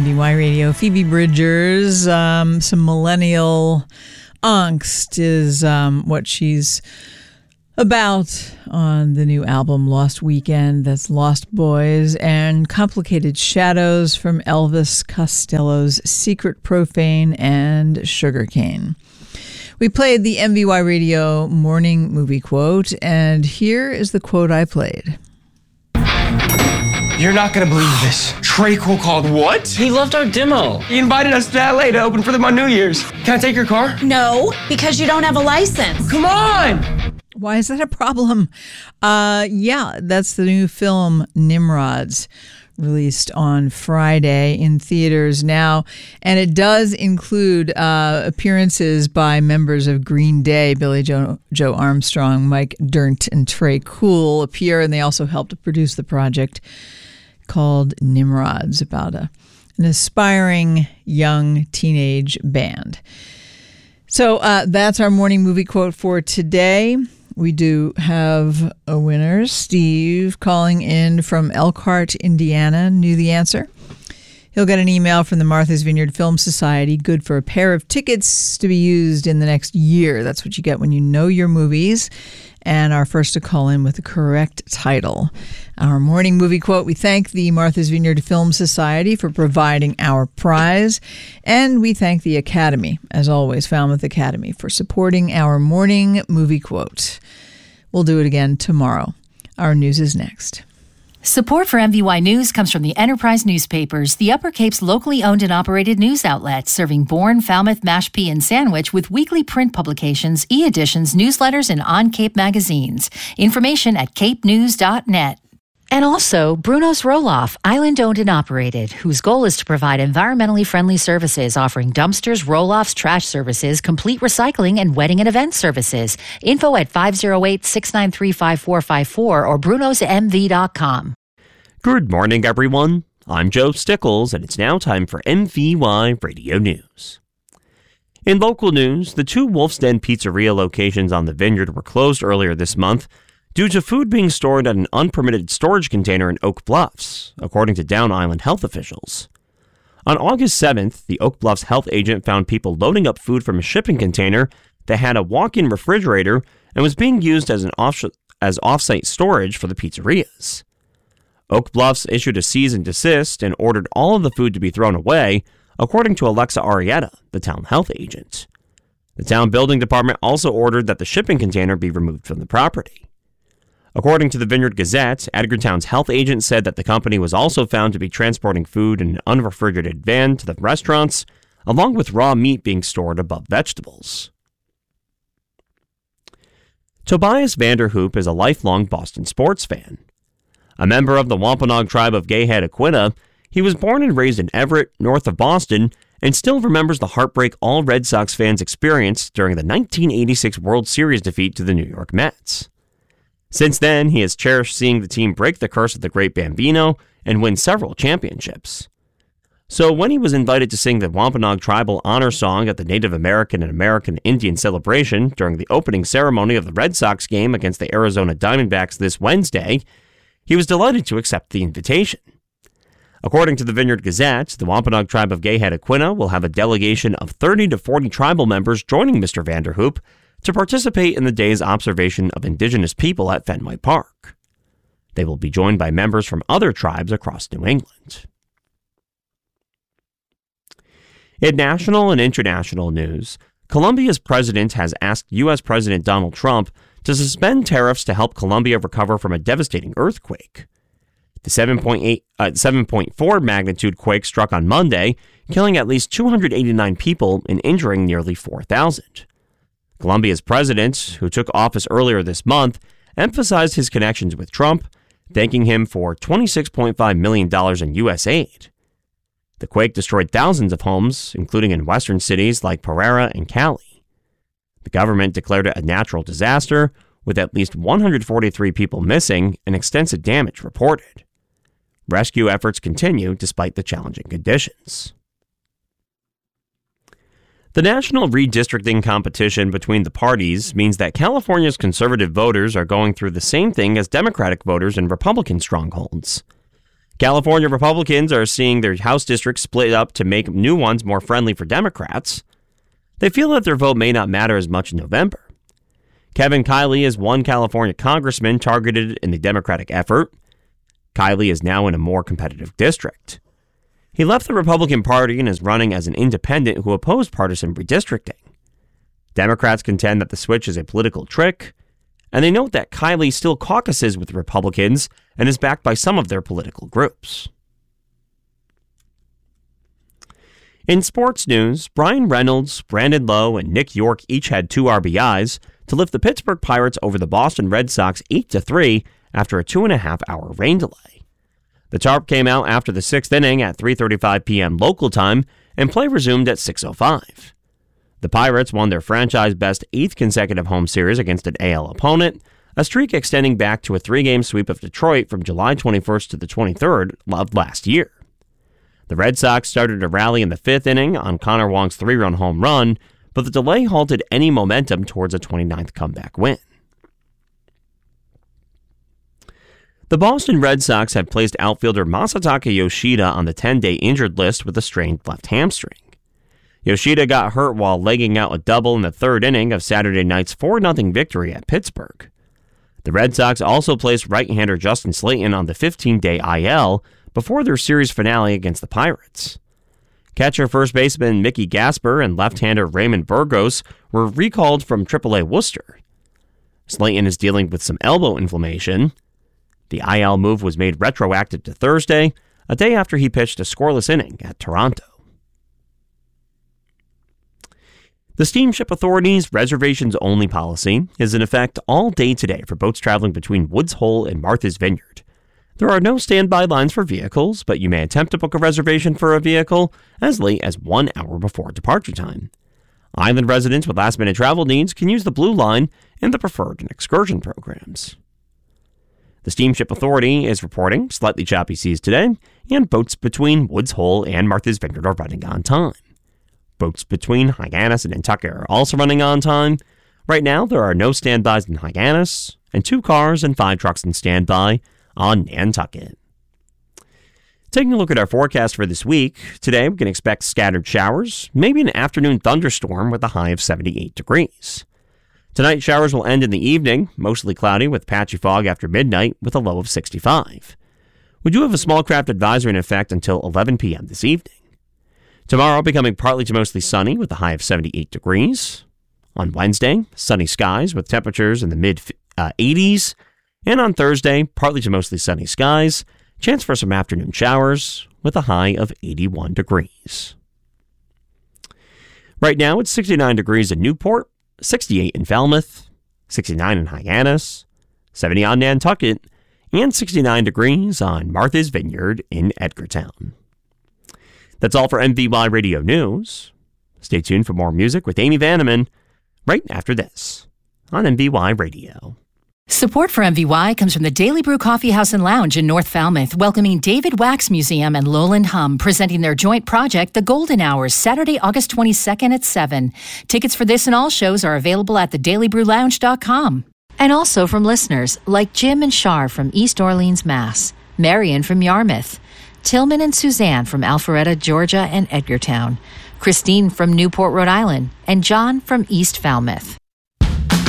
MBY Radio. Phoebe Bridgers, some millennial angst is what she's about on the new album Lost Weekend. That's Lost Boys and Complicated Shadows from Elvis Costello's Secret Profane and Sugarcane. We played the MBY Radio morning movie quote, and here is the quote I played. You're not going to believe this. Trey Cool called. What? He loved our demo. He invited us to LA to open for them on New Year's. Can I take your car? No, because you don't have a license. Come on! Why is that a problem? Yeah, that's the new film Nimrods, released on Friday in theaters now. And it does include appearances by members of Green Day. Billy Joe Armstrong, Mike Dirnt, and Trey Cool appear, and they also helped to produce the project called Nimrods, about an aspiring young teenage band. So that's our morning movie quote for today. We do have a winner. Steve, calling in from Elkhart, Indiana, knew the answer. He'll get an email from the Martha's Vineyard Film Society, good for a pair of tickets to be used in the next year. That's what you get when you know your movies and are first to call in with the correct title. Our morning movie quote: we thank the Martha's Vineyard Film Society for providing our prize, and we thank the Academy, as always, Falmouth Academy, for supporting our morning movie quote. We'll do it again tomorrow. Our news is next. Support for MVY News comes from the Enterprise Newspapers, the Upper Cape's locally owned and operated news outlet, serving Bourne, Falmouth, Mashpee, and Sandwich with weekly print publications, e-editions, newsletters, and on-Cape magazines. Information at capenews.net. And also, Bruno's Roll-Off, island-owned and operated, whose goal is to provide environmentally friendly services, offering dumpsters, roll-offs, trash services, complete recycling, and wedding and event services. Info at 508-693-5454 or brunosmv.com. Good morning, everyone. I'm Joe Stickles, and it's now time for MVY Radio News. In local news, the two Wolf's Den Pizzeria locations on the Vineyard were closed earlier this month due to food being stored at an unpermitted storage container in Oak Bluffs, according to Down Island health officials. On August 7th, the Oak Bluffs health agent found people loading up food from a shipping container that had a walk-in refrigerator and was being used as off-site storage for the pizzerias. Oak Bluffs issued a cease and desist and ordered all of the food to be thrown away, according to Alexa Arietta, the town health agent. The town building department also ordered that the shipping container be removed from the property. According to the Vineyard Gazette, Edgartown's health agent said that the company was also found to be transporting food in an unrefrigerated van to the restaurants, along with raw meat being stored above vegetables. Tobias Vanderhoop is a lifelong Boston sports fan. A member of the Wampanoag tribe of Gayhead-Aquina, he was born and raised in Everett, north of Boston, and still remembers the heartbreak all Red Sox fans experienced during the 1986 World Series defeat to the New York Mets. Since then, he has cherished seeing the team break the curse of the Great Bambino and win several championships. So when he was invited to sing the Wampanoag Tribal Honor Song at the Native American and American Indian celebration during the opening ceremony of the Red Sox game against the Arizona Diamondbacks this Wednesday, he was delighted to accept the invitation. According to the Vineyard Gazette, the Wampanoag tribe of Gayhead-Aquina will have a delegation of 30 to 40 tribal members joining Mr. Vanderhoop to participate in the day's observation of indigenous people at Fenway Park. They will be joined by members from other tribes across New England. In national and international news, Colombia's president has asked U.S. President Donald Trump to suspend tariffs to help Colombia recover from a devastating earthquake. The 7.4 magnitude quake struck on Monday, killing at least 289 people and injuring nearly 4,000. Colombia's president, who took office earlier this month, emphasized his connections with Trump, thanking him for $26.5 million in U.S. aid. The quake destroyed thousands of homes, including in western cities like Pereira and Cali. The government declared it a natural disaster, with at least 143 people missing and extensive damage reported. Rescue efforts continue despite the challenging conditions. The national redistricting competition between the parties means that California's conservative voters are going through the same thing as Democratic voters in Republican strongholds. California Republicans are seeing their House districts split up to make new ones more friendly for Democrats. They feel that their vote may not matter as much in November. Kevin Kiley is one California congressman targeted in the Democratic effort. Kiley is now in a more competitive district. He left the Republican Party and is running as an independent who opposed partisan redistricting. Democrats contend that the switch is a political trick, and they note that Kiley still caucuses with Republicans and is backed by some of their political groups. In sports news, Brian Reynolds, Brandon Lowe, and Nick York each had 2 RBIs to lift the Pittsburgh Pirates over the Boston Red Sox 8-3 after a 2.5-hour rain delay. The tarp came out after the 6th inning at 3:35 p.m. local time, and play resumed at 6:05. The Pirates won their franchise-best 8th consecutive home series against an AL opponent, a streak extending back to a 3-game sweep of Detroit from July 21st to the 23rd of last year. The Red Sox started a rally in the 5th inning on Connor Wong's 3-run home run, but the delay halted any momentum towards a 29th comeback win. The Boston Red Sox have placed outfielder Masataka Yoshida on the 10-day injured list with a strained left hamstring. Yoshida got hurt while legging out a double in the 3rd inning of Saturday night's 4-0 victory at Pittsburgh. The Red Sox also placed right-hander Justin Slayton on the 15-day IL before their series finale against the Pirates. Catcher first baseman Mickey Gasper and left-hander Raymond Burgos were recalled from AAA Worcester. Slayton is dealing with some elbow inflammation. The IL move was made retroactive to Thursday, a day after he pitched a scoreless inning at Toronto. The Steamship Authority's reservations-only policy is in effect all day today for boats traveling between Woods Hole and Martha's Vineyard. There are no standby lines for vehicles, but you may attempt to book a reservation for a vehicle as late as 1 hour before departure time. Island residents with last-minute travel needs can use the Blue Line and the Preferred and Excursion programs. The Steamship Authority is reporting slightly choppy seas today, and boats between Woods Hole and Martha's Vineyard are running on time. Boats between Hyannis and Nantucket are also running on time. Right now, there are no standbys in Hyannis, and 2 cars and 5 trucks in standby on Nantucket. Taking a look at our forecast for this week, today we can expect scattered showers, maybe an afternoon thunderstorm with a high of 78 degrees. Tonight, showers will end in the evening, mostly cloudy with patchy fog after midnight with a low of 65. We do have a small craft advisory in effect until 11 p.m. this evening. Tomorrow, becoming partly to mostly sunny with a high of 78 degrees. On Wednesday, sunny skies with temperatures in the mid-80s. And on Thursday, partly to mostly sunny skies, chance for some afternoon showers with a high of 81 degrees. Right now, it's 69 degrees in Newport, 68 in Falmouth, 69 in Hyannis, 70 on Nantucket, and 69 degrees on Martha's Vineyard in Edgartown. That's all for MVY Radio News. Stay tuned for more music with Amy Vanneman right after this on MVY Radio. Support for MVY comes from the Daily Brew Coffee House and Lounge in North Falmouth, welcoming David Wax Museum and Lowland Hum, presenting their joint project, The Golden Hours, Saturday, August 22nd at 7. Tickets for this and all shows are available at thedailybrewlounge.com. And also from listeners like Jim and Shar from East Orleans, Mass., Marion from Yarmouth, Tillman and Suzanne from Alpharetta, Georgia and Edgartown, Christine from Newport, Rhode Island, and John from East Falmouth.